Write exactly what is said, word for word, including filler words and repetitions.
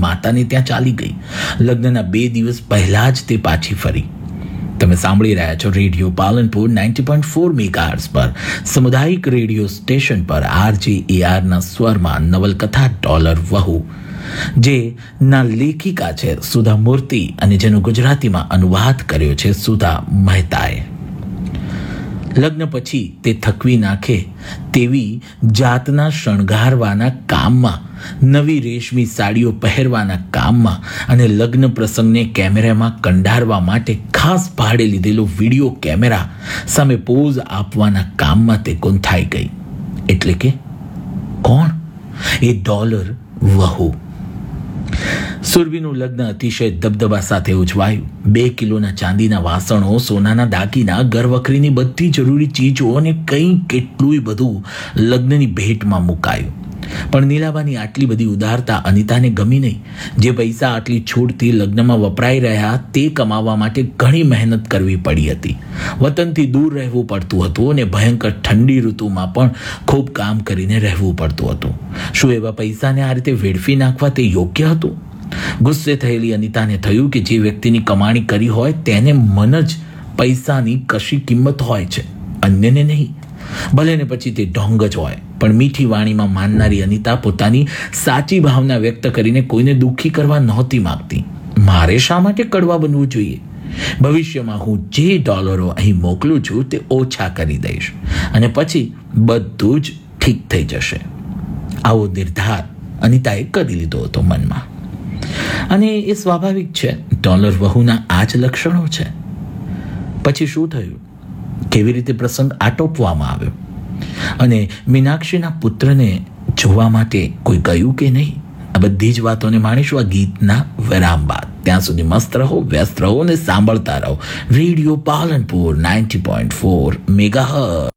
માતાને ત્યાં ચાલી ગઈ. લગ્નના બે દિવસ પહેલા જ તે પાછી ફરી. તમે સાંભળી રહ્યા છો radio Palanpur ninety point four megahertz પર, સામુદાયિક રેડિયો સ્ટેશન પર આરજે એઆરના સ્વરમાં નવલકથા ડોલર વહુ, જે ના લેખિકા છે સુધા મૂર્તિ અને જેનો ગુજરાતીમાં અનુવાદ કર્યો છે સુધા મહેતાએ. લગ્ન પછી તે થકવી નાખે તેવી જાતના શણગારવાના કામમાં, નવી રેશમી સાડીઓ પહેરવાના કામમાં અને લગ્ન પ્રસંગને કેમેરામાં કંડારવા માટે ખાસ ભાડે લીધેલો વિડીયો કેમેરા સામે પોઝ આપવાના કામમાં તે ગૂંથાઈ ગઈ. એટલે કે કોણ? એ ડોલર વહુ. સુરભીનું લગ્ન અતિશય દબદબા સાથે ઉજવાયું. બે કિલોના ચાંદીના વાસણો, સોનાના દાગીના, ઘરવખરીની બધી જરૂરી ચીજો અને કંઈ કેટલું બધું લગ્નની ભેટમાં મુકાયું. પણ નીલાબાની આટલી બધી ઉદારતા અનિતાને ગમી નહીં. જે પૈસા આટલી છૂટથી લગ્નમાં વપરાઈ રહ્યા તે કમાવા માટે ઘણી મહેનત કરવી પડી હતી. વતનથી દૂર રહેવું પડતું હતું અને ભયંકર ઠંડી ઋતુમાં પણ ખૂબ કામ કરીને રહેવું પડતું હતું. શું એવા પૈસાને આ રીતે વેડફી નાખવા તે યોગ્ય હતું? ગુસ્સે થયેલી અનિતાને થયું કે જે વ્યક્તિની કમાણી કરી હોય તેને મન જ પૈસાની કશી કિંમત હોય છે, અન્યને નહીં. ભલે ને પછી તે ઢોંગ જ હોય, પણ મીઠી વાણીમાં માનનારી અનિતા પોતાની સાચી ભાવના વ્યક્ત કરીને કોઈને દુઃખી કરવા નહોતી માંગતી. મારે શા માટે કડવા બનવું જોઈએ? ભવિષ્યમાં હું જે ડોલરો અહીં મોકલું છું તે ઓછા કરી દઈશ અને પછી બધું જ ઠીક થઈ જશે. આવો નિર્ધાર અનિતાએ કરી લીધો હતો મનમાં. અને એ સ્વાભાવિક છે, ડોલર વહુના આ જ લક્ષણો છે. પછી શું થયું? કેવી રીતે પ્રસંગ આટોપવામાં આવ્યો? અને મીનાક્ષીના પુત્રને જોવા માટે કોઈ ગયું કે નહીં? આ બધી જ વાતોને માણીશું આ ગીતના વિરામ બાદ. ત્યાં સુધી મસ્ત રહો, વ્યસ્ત રહો અને સાંભળતા રહો radio Palanpur ninety point four megahertz.